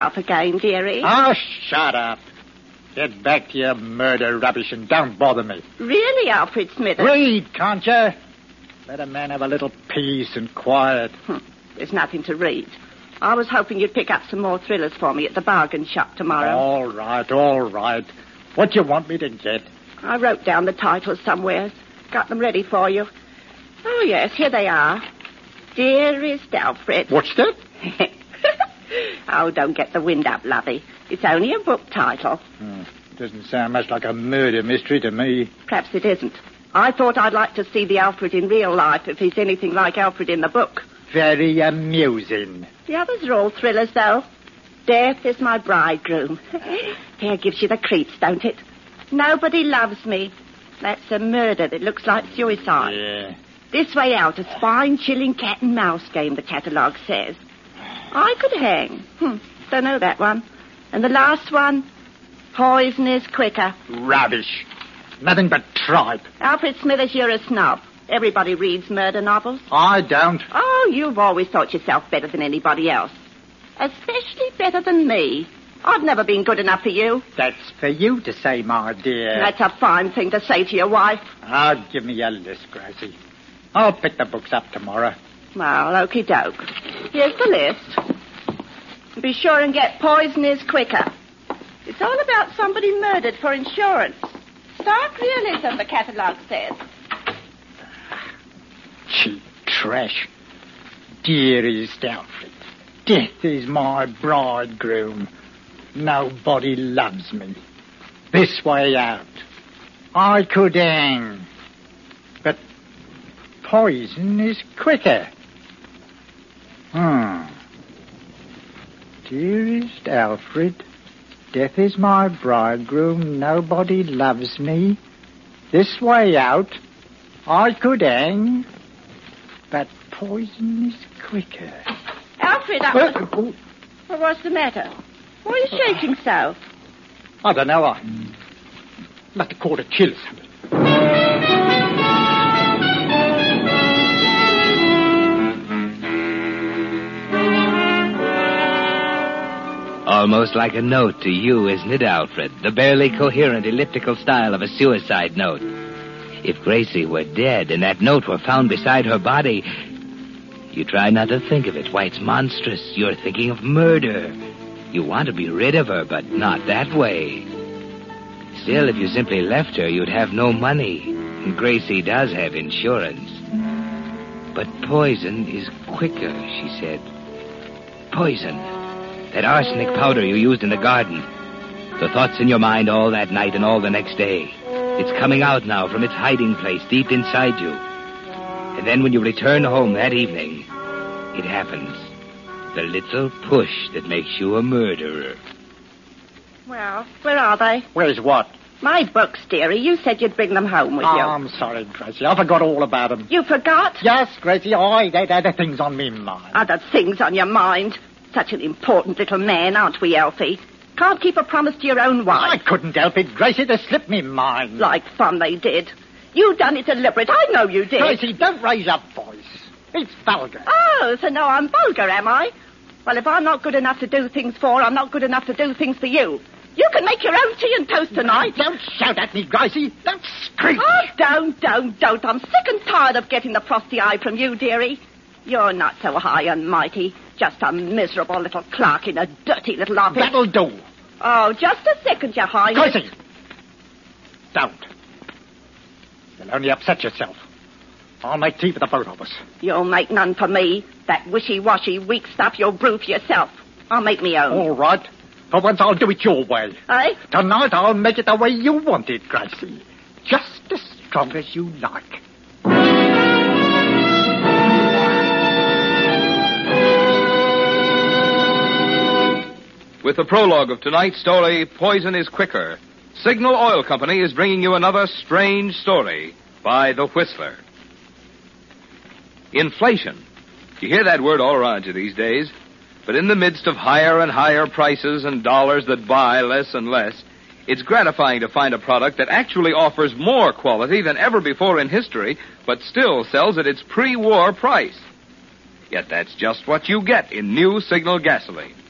up again, dearie. Oh, shut up. Get back to your murder rubbish and don't bother me. Really, Alfred Smithers? Read, can't you? Let a man have a little peace and quiet. There's nothing to read. I was hoping you'd pick up some more thrillers for me at the bargain shop tomorrow. All right. What do you want me to get? I wrote down the titles somewhere. Got them ready for you. Oh, yes, here they are. Dearest Alfred. What's that? Oh, don't get the wind up, lovey. It's only a book title. Doesn't sound much like a murder mystery to me. Perhaps it isn't. I thought I'd like to see the Alfred in real life if he's anything like Alfred in the book. Very amusing. The others are all thrillers, though. Death is my bridegroom. Here gives you the creeps, don't it? Nobody loves me. That's a murder that looks like suicide. Yeah. This Way Out, a spine-chilling cat and mouse game, the catalogue says. I could hang. Don't know that one. And the last one, Poison is Quicker. Rubbish. Nothing but tripe. Alfred Smithers, you're a snob. Everybody reads murder novels. I don't. Oh, you've always thought yourself better than anybody else. Especially better than me. I've never been good enough for you. That's for you to say, my dear. That's a fine thing to say to your wife. Oh, give me your list, Gracie. I'll pick the books up tomorrow. Well, okie doke. Here's the list. Be sure and get Poison is Quicker. It's all about somebody murdered for insurance. Stark realism, the catalogue says. Cheap trash. Dearest Alfred, death is my bridegroom. Nobody loves me. This Way Out. I could hang. But poison is quicker. Dearest Alfred, death is my bridegroom. Nobody loves me. This Way Out. I could hang. But poison is quicker. Alfred, Well, what's the matter? Why are you shaking so? I don't know. I'll have to call a chill or something. Almost like a note to you, isn't it, Alfred? The barely coherent elliptical style of a suicide note. If Gracie were dead and that note were found beside her body, you try not to think of it. Why, it's monstrous. You're thinking of murder. You want to be rid of her, but not that way. Still, if you simply left her, you'd have no money. And Gracie does have insurance. But poison is quicker, she said. Poison. That arsenic powder you used in the garden. The thoughts in your mind all that night and all the next day. It's coming out now from its hiding place deep inside you. And then when you return home that evening, it happens. The little push that makes you a murderer. Well, where are they? Where's what? My books, dearie. You said you'd bring them home with you. I'm sorry, Gracie. I forgot all about them. You forgot? Yes, Gracie. They had the things on me mind. Other things on your mind. Such an important little man, aren't we, Alfie? Can't keep a promise to your own wife. I couldn't help it, Gracie. They slipped me mind. Like fun they did. You done it deliberate. I know you did. Gracie, don't raise your voice. It's vulgar. Oh, so now I'm vulgar, am I? Well, if I'm not good enough to do things for, I'm not good enough to do things for you. You can make your own tea and toast tonight. Don't shout at me, Gracie. Don't scream. Oh, don't. I'm sick and tired of getting the frosty eye from you, dearie. You're not so high and mighty. Just a miserable little clerk in a dirty little office. That'll do. Oh, just a second, Your Highness. Gracie! Don't. You'll only upset yourself. I'll make tea for the both of us. You'll make none for me. That wishy-washy, weak stuff you'll brew for yourself. I'll make me own. All right. For once, I'll do it your way. Eh? Tonight, I'll make it the way you want it, Gracie. Just as strong as you like. With the prologue of tonight's story, Poison is Quicker, Signal Oil Company is bringing you another strange story by The Whistler. Inflation. You hear that word all around you these days. But in the midst of higher and higher prices and dollars that buy less and less, it's gratifying to find a product that actually offers more quality than ever before in history, but still sells at its pre-war price. Yet that's just what you get in new Signal gasoline.